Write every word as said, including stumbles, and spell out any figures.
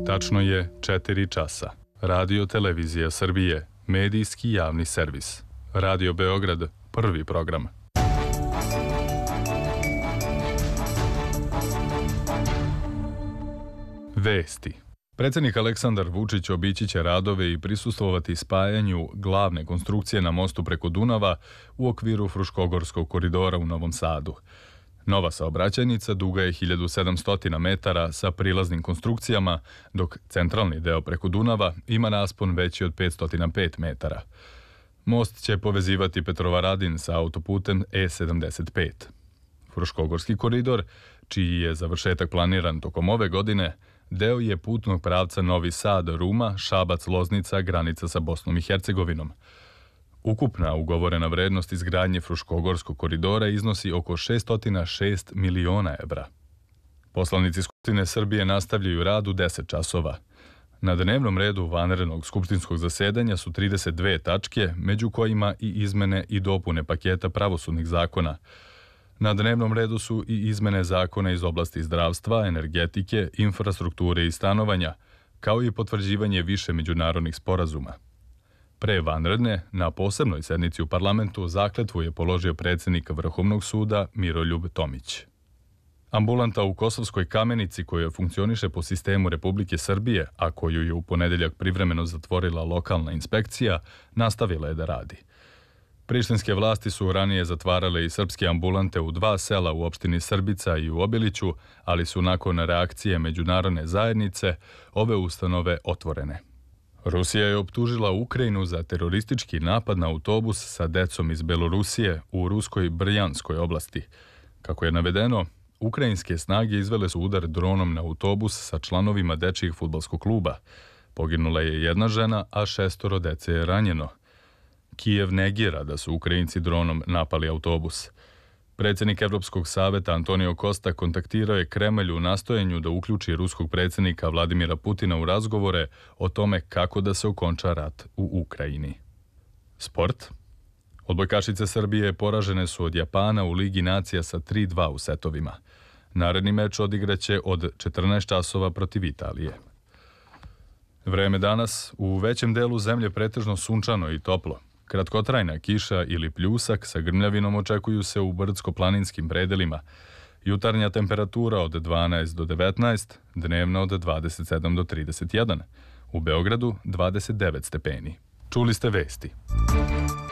Tačno je četiri časa. Radio Televizija Srbije, medijski javni servis. Radio Beograd, prvi program. Vesti. Predsjednik Aleksandar Vučić obići će radove i prisustvovati spajanju glavne konstrukcije na mostu preko Dunava u okviru Fruškogorskog koridora u Novom Sadu. Nova saobraćajnica duga je hiljadu sedamsto metara sa prilaznim konstrukcijama, dok centralni deo preko Dunava ima raspon veći od petsto pet metara. Most će povezivati Petrovaradin sa autoputem E sedamdeset pet. Fruškogorski koridor, čiji je završetak planiran tokom ove godine, deo je putnog pravca Novi Sad, Ruma, Šabac, Loznica, granica sa Bosnom i Hercegovinom. Ukupna ugovorena vrednost izgradnje Fruškogorskog koridora iznosi oko šessto šest miliona evra. Poslanici Skupštine Srbije nastavljaju rad u deset časova. Na dnevnom redu vanrednog skupštinskog zasedanja su trideset dve tačke, među kojima i izmene i dopune paketa pravosudnih zakona. Na dnevnom redu su i izmene zakona iz oblasti zdravstva, energetike, infrastrukture i stanovanja, kao i potvrđivanje više međunarodnih sporazuma. Pre vanredne, na posebnoj sednici u parlamentu, zakletvu je položio predsjednik Vrhovnog suda Miroljub Tomić. Ambulanta u Kosovskoj Kamenici, koja funkcioniše po sistemu Republike Srbije, a koju je u ponedeljak privremeno zatvorila lokalna inspekcija, nastavila je da radi. Prištinske vlasti su ranije zatvarale i srpske ambulante u dva sela u opštini Srbica i u Obiliću, ali su nakon reakcije međunarodne zajednice ove ustanove otvorene. Rusija je optužila Ukrajinu za teroristički napad na autobus sa decom iz Belorusije u ruskoj Brjanskoj oblasti. Kako je navedeno, ukrajinske snage izvele su udar dronom na autobus sa članovima dečijeg fudbalskog kluba. Poginula je jedna žena, a šestoro dece je ranjeno. Kijev negira da su Ukrajinci dronom napali autobus. Predsjednik Evropskog saveta Antonio Costa kontaktirao je Kremlj u nastojanju da uključi ruskog predsjednika Vladimira Putina u razgovore o tome kako da se okonča rat u Ukrajini. Sport. Odbojkašice Srbije poražene su od Japana u Ligi nacija sa tri dva u setovima. Naredni meč odigraće od četrnaest časova protiv Italije. Vreme danas u većem delu zemlje pretežno sunčano i toplo. Kratkotrajna kiša ili pljusak sa grmljavinom očekuju se u brdsko-planinskim predelima. Jutarnja temperatura od dvanaest do devetnaest, dnevna od dvadeset sedam do trideset jedan. U Beogradu dvadeset devet stepeni. Čuli ste vesti.